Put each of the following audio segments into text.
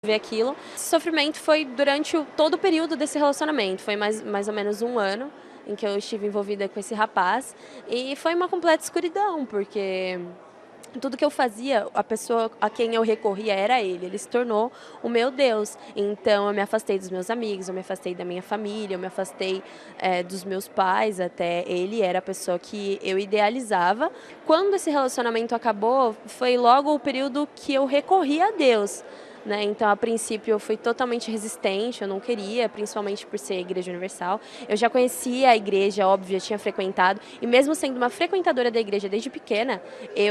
ver aquilo. Esse sofrimento foi durante todo o período desse relacionamento, foi mais ou menos 1 ano em que eu estive envolvida com esse rapaz, e foi uma completa escuridão, porque tudo que eu fazia, a pessoa a quem eu recorria era ele se tornou o meu Deus. Então eu me afastei dos meus amigos, eu me afastei da minha família, eu me afastei dos meus pais até. Ele era a pessoa que eu idealizava. Quando esse relacionamento acabou, foi logo o período que eu recorri a Deus. Né? Então, a princípio, eu fui totalmente resistente, eu não queria, principalmente por ser Igreja Universal. Eu já conhecia a igreja, óbvio, já tinha frequentado, e mesmo sendo uma frequentadora da igreja desde pequena,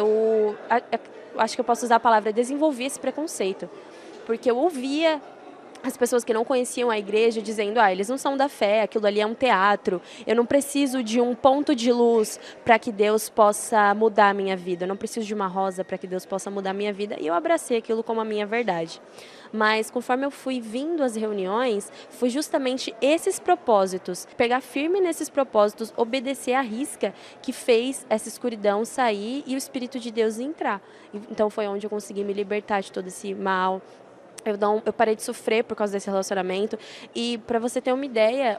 eu acho que eu posso usar a palavra desenvolvi esse preconceito, porque eu ouvia as pessoas que não conheciam a igreja dizendo, eles não são da fé, aquilo ali é um teatro, eu não preciso de um ponto de luz para que Deus possa mudar a minha vida, eu não preciso de uma rosa para que Deus possa mudar a minha vida, e eu abracei aquilo como a minha verdade. Mas conforme eu fui vindo às reuniões, foi justamente esses propósitos, pegar firme nesses propósitos, obedecer à risca, que fez essa escuridão sair e o Espírito de Deus entrar. Então foi onde eu consegui me libertar de todo esse mal. Eu parei de sofrer por causa desse relacionamento. E para você ter uma ideia,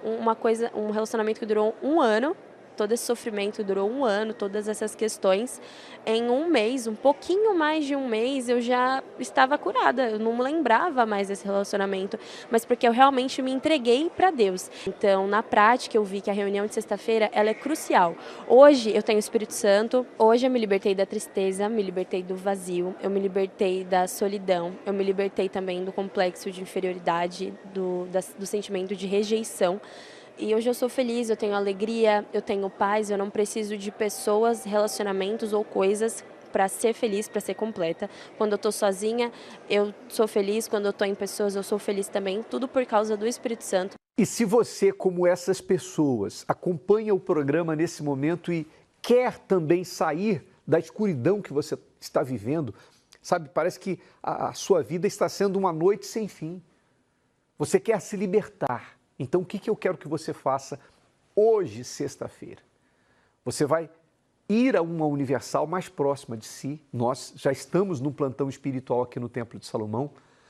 um relacionamento que durou 1 ano, todo esse sofrimento durou 1 ano, todas essas questões, em 1 mês, um pouquinho mais de 1 mês, eu já estava curada. Eu não lembrava mais desse relacionamento, mas porque eu realmente me entreguei para Deus. Então, na prática, eu vi que a reunião de sexta-feira, ela é crucial. Hoje eu tenho o Espírito Santo, hoje eu me libertei da tristeza, me libertei do vazio, eu me libertei da solidão, eu me libertei também do complexo de inferioridade, do sentimento de rejeição. E hoje eu sou feliz, eu tenho alegria, eu tenho paz, eu não preciso de pessoas, relacionamentos ou coisas para ser feliz, para ser completa. Quando eu estou sozinha, eu sou feliz, quando eu estou em pessoas, eu sou feliz também, tudo por causa do Espírito Santo. E se você, como essas pessoas, acompanha o programa nesse momento e quer também sair da escuridão que você está vivendo, sabe, parece que a sua vida está sendo uma noite sem fim. Você quer se libertar. Então, o que eu quero que você faça hoje, sexta-feira? Você vai ir a uma Universal mais próxima de si. Nós já estamos no plantão espiritual aqui no Templo de Salomão.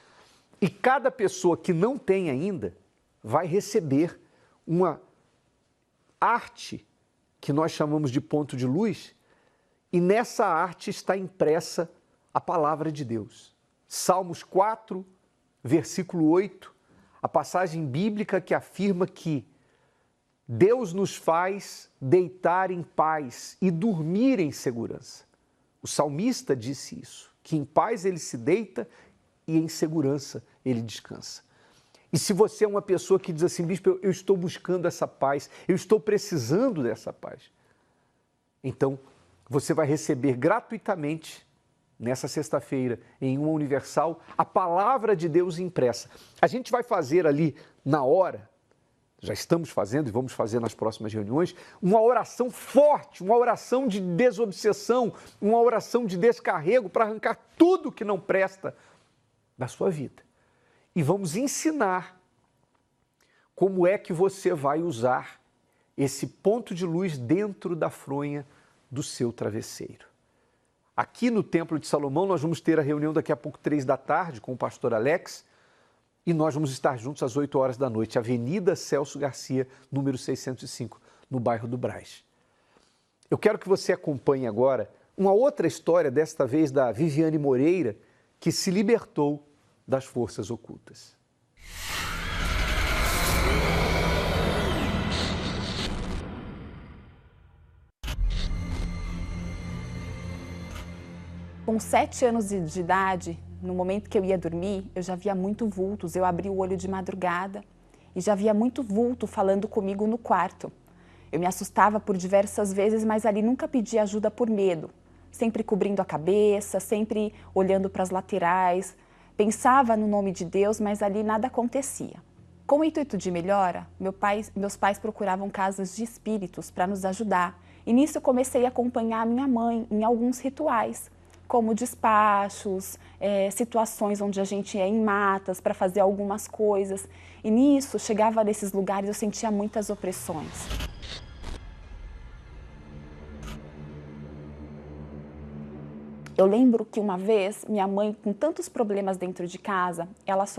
E cada pessoa que não tem ainda vai receber uma arte que nós chamamos de ponto de luz. E nessa arte está impressa a palavra de Deus. Salmos 4, versículo 8. A passagem bíblica que afirma que Deus nos faz deitar em paz e dormir em segurança. O salmista disse isso, que em paz ele se deita e em segurança ele descansa. E se você é uma pessoa que diz assim, bispo, eu estou buscando essa paz, eu estou precisando dessa paz, então você vai receber gratuitamente nessa sexta-feira, em uma Universal, a palavra de Deus impressa. A gente vai fazer ali na hora, já estamos fazendo e vamos fazer nas próximas reuniões, uma oração forte, uma oração de desobsessão, uma oração de descarrego para arrancar tudo que não presta da sua vida. E vamos ensinar como é que você vai usar esse ponto de luz dentro da fronha do seu travesseiro. Aqui no Templo de Salomão, nós vamos ter a reunião daqui a pouco, 3 da tarde, com o pastor Alex, e nós vamos estar juntos às 8 horas da noite, Avenida Celso Garcia, número 605, no bairro do Brás. Eu quero que você acompanhe agora uma outra história, desta vez da Viviane Moreira, que se libertou das forças ocultas. Com 7 anos de idade, no momento que eu ia dormir, eu já via muito vultos. Eu abri o olho de madrugada e já via muito vulto falando comigo no quarto. Eu me assustava por diversas vezes, mas ali nunca pedi ajuda por medo. Sempre cobrindo a cabeça, sempre olhando para as laterais. Pensava no nome de Deus, mas ali nada acontecia. Com o intuito de melhora, meus pais procuravam casas de espíritos para nos ajudar. E nisso eu comecei a acompanhar a minha mãe em alguns rituais, como despachos, situações onde a gente ia em matas para fazer algumas coisas. E nisso, chegava nesses lugares, eu sentia muitas opressões. Eu lembro que uma vez, minha mãe, com tantos problemas dentro de casa, ela